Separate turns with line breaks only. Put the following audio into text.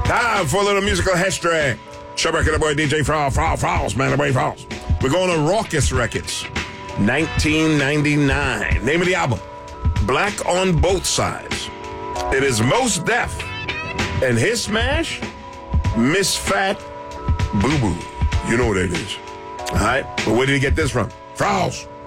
Time for a little musical history. Showback and the boy DJ Frost, man, the boy Frost. We're going to Raucous Records, 1999. Name of the album, Black on Both Sides. It is Mos Def and his smash, Miss Fat Boo Boo. You know what it is. All right? But where did he get this from? Frost.